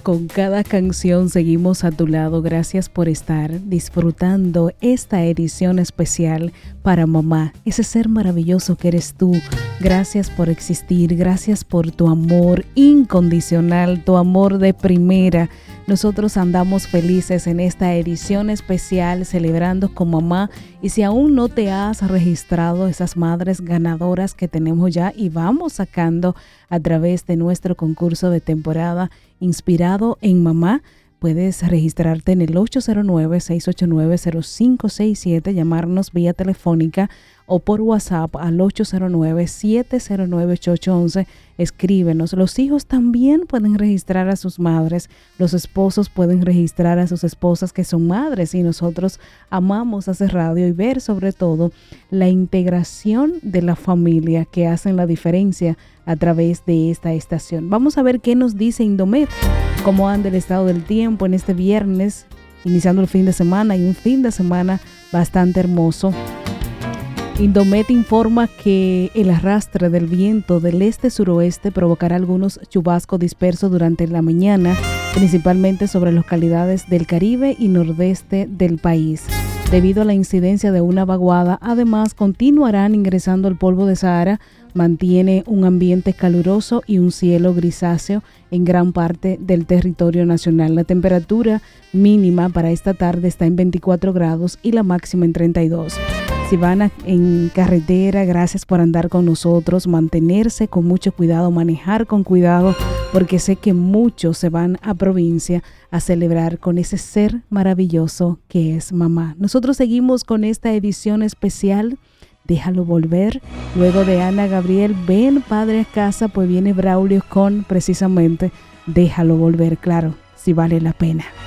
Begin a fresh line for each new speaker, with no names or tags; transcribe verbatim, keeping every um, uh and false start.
Con cada canción seguimos a tu lado. Gracias por estar disfrutando esta edición especial para mamá, ese ser maravilloso que eres tú. Gracias por existir, gracias por tu amor incondicional, tu amor de primera. Nosotros andamos felices en esta edición especial celebrando con mamá, y si aún no te has registrado, esas madres ganadoras que tenemos ya y vamos sacando a través de nuestro concurso de temporada inspirado en mamá, puedes registrarte en el ocho cero nueve, seis ocho nueve, cero cinco seis siete, llamarnos vía telefónica o por WhatsApp al ocho cero nueve, siete cero nueve, ocho ocho uno uno. Escríbenos. Los hijos también pueden registrar a sus madres, los esposos pueden registrar a sus esposas que son madres, y nosotros amamos hacer radio y ver sobre todo la integración de la familia que hacen la diferencia a través de esta estación. Vamos a ver qué nos dice Indomet, cómo anda el estado del tiempo en este viernes, iniciando el fin de semana, y un fin de semana bastante hermoso. Indomet informa que el arrastre del viento del este-suroeste provocará algunos chubascos dispersos durante la mañana, principalmente sobre las localidades del Caribe y nordeste del país. Debido a la incidencia de una vaguada, además continuarán ingresando el polvo de Sahara, mantiene un ambiente caluroso y un cielo grisáceo en gran parte del territorio nacional. La temperatura mínima para esta tarde está en veinticuatro grados y la máxima en treinta y dos. Si van a, en carretera, gracias por andar con nosotros, mantenerse con mucho cuidado, manejar con cuidado, porque sé que muchos se van a provincia a celebrar con ese ser maravilloso que es mamá. Nosotros seguimos con esta edición especial, Déjalo Volver. Luego de Ana Gabriel, Ven Padre a Casa, pues viene Braulio con precisamente Déjalo Volver, claro, si vale la pena.